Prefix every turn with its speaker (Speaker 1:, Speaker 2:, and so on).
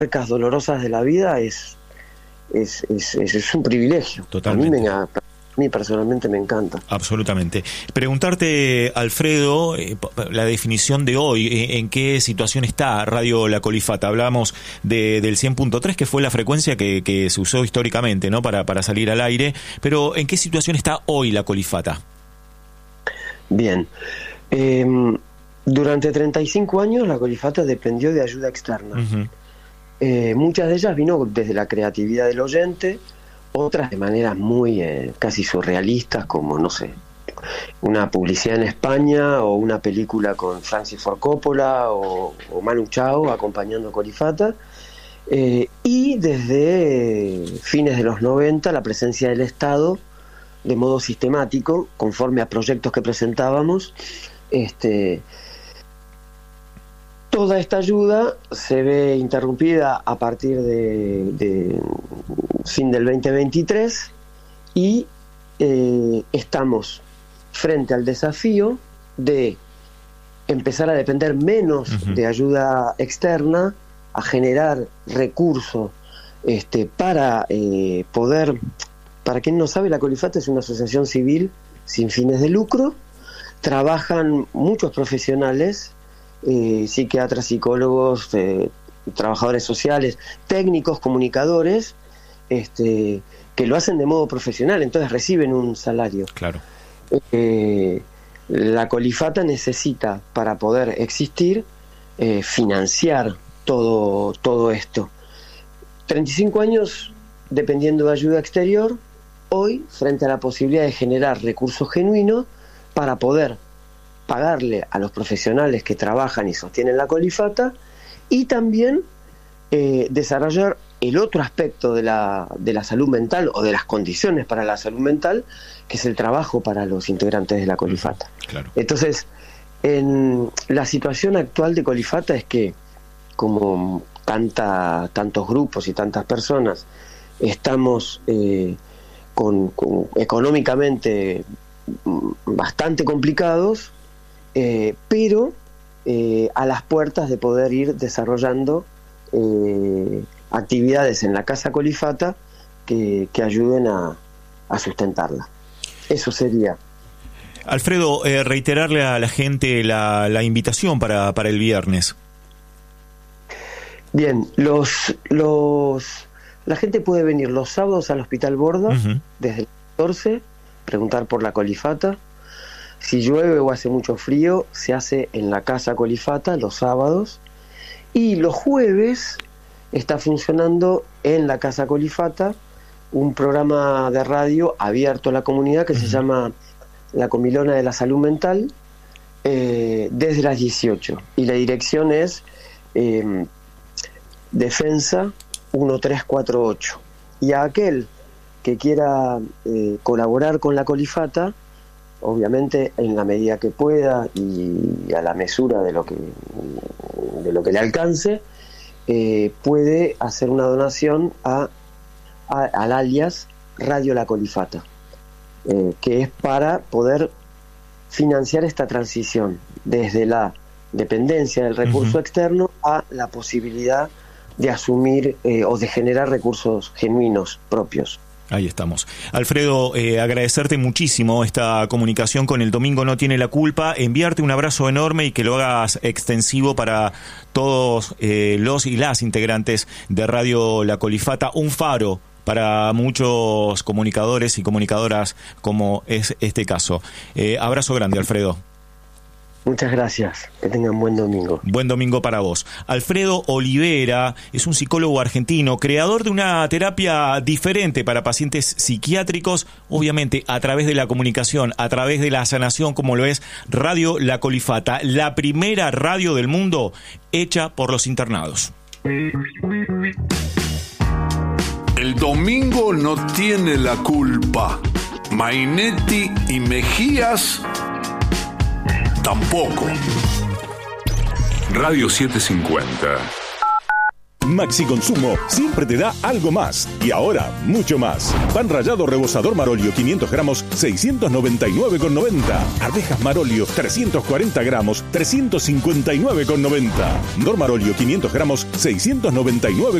Speaker 1: marcas dolorosas de la vida es un privilegio.
Speaker 2: Totalmente.
Speaker 1: A mí personalmente me encanta.
Speaker 2: Absolutamente. Preguntarte, Alfredo, la definición de hoy, ¿en qué situación está Radio La Colifata? Hablábamos del 100.3, que fue la frecuencia que se usó históricamente, ¿no? para salir al aire, pero ¿en qué situación está hoy La Colifata?
Speaker 1: Bien. Durante 35 años La Colifata dependió de ayuda externa.
Speaker 2: Uh-huh.
Speaker 1: Muchas de ellas vino desde la creatividad del oyente, otras de maneras muy casi surrealistas, como, no sé, una publicidad en España o una película con Francis Ford Coppola o Manu Chao acompañando a Colifata, y desde fines de los 90 la presencia del Estado de modo sistemático, conforme a proyectos que presentábamos. Toda esta ayuda se ve interrumpida a partir de fin del 2023 y estamos frente al desafío de empezar a depender menos uh-huh. de ayuda externa, a generar recursos para poder... Para quien no sabe, La Colifata es una asociación civil sin fines de lucro. Trabajan muchos profesionales, psiquiatras, psicólogos, trabajadores sociales, técnicos, comunicadores, que lo hacen de modo profesional, entonces reciben un salario.
Speaker 2: Claro.
Speaker 1: La Colifata necesita, para poder existir, financiar todo esto. 35 años dependiendo de ayuda exterior, hoy, frente a la posibilidad de generar recursos genuinos para poder pagarle a los profesionales que trabajan y sostienen La Colifata, y también desarrollar el otro aspecto de la salud mental o de las condiciones para la salud mental, que es el trabajo para los integrantes de La Colifata.
Speaker 2: Claro.
Speaker 1: Entonces, en la situación actual de Colifata es que, como tantos grupos y tantas personas, estamos económicamente bastante complicados, pero a las puertas de poder ir desarrollando actividades en la Casa Colifata que ayuden a sustentarla. Eso sería.
Speaker 2: Alfredo, reiterarle a la gente la invitación para el viernes.
Speaker 1: Bien, la gente puede venir los sábados al Hospital Borda, uh-huh. desde el 14, preguntar por La Colifata. Si llueve o hace mucho frío, se hace en la Casa Colifata los sábados. Y los jueves está funcionando en la Casa Colifata un programa de radio abierto a la comunidad que uh-huh. se llama La Comilona de la Salud Mental, desde las 18. Y la dirección es Defensa 1348. Y a aquel que quiera colaborar con La Colifata, obviamente en la medida que pueda y a la mesura de lo que le alcance, puede hacer una donación al alias Radio La Colifata, que es para poder financiar esta transición desde la dependencia del recurso uh-huh. externo a la posibilidad de asumir o de generar recursos genuinos propios.
Speaker 2: Ahí estamos. Alfredo, agradecerte muchísimo esta comunicación con El Domingo No Tiene la Culpa, enviarte un abrazo enorme y que lo hagas extensivo para todos los y las integrantes de Radio La Colifata, un faro para muchos comunicadores y comunicadoras como es este caso. Abrazo grande, Alfredo.
Speaker 1: Muchas gracias, que tengan buen domingo.
Speaker 2: Buen domingo para vos. Alfredo Olivera es un psicólogo argentino, creador de una terapia diferente para pacientes psiquiátricos, obviamente a través de la comunicación, a través de la sanación, como lo es Radio La Colifata, la primera radio del mundo hecha por los internados.
Speaker 3: El domingo no tiene la culpa. Mainetti y Mejías tampoco. Radio 750.
Speaker 4: Maxi Consumo siempre te da algo más. Y ahora, mucho más. Pan rallado rebozador Marolio 500 gramos, 699,90. Arvejas Marolio 340 gramos, 359,90. Dor Marolio 500 gramos, 699,90.